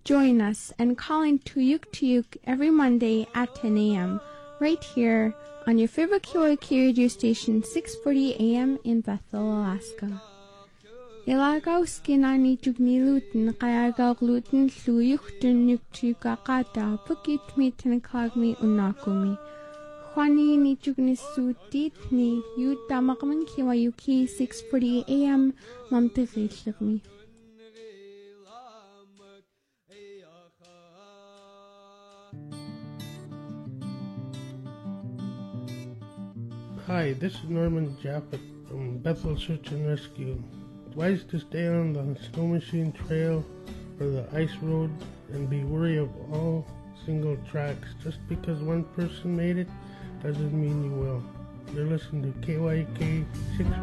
Join us and call in Tuyuk every Monday at 10 a.m. right here on your favorite KYK radio station, 640 a.m. in Bethel, Alaska. Ilagaw skinani jugnilutin kayagaw glutin luyuktin yuktukakata pukit mitin klagmi unakumi. Juani ni jugnisudit ni yutamakman KYUK 640 a.m. mamtigilagmi. Hi, this is Norman Jaffet from Bethel Search and Rescue. Advised to stay on the snow machine trail or the ice road and be wary of all single tracks. Just because one person made it doesn't mean you will. You're listening to KYK 6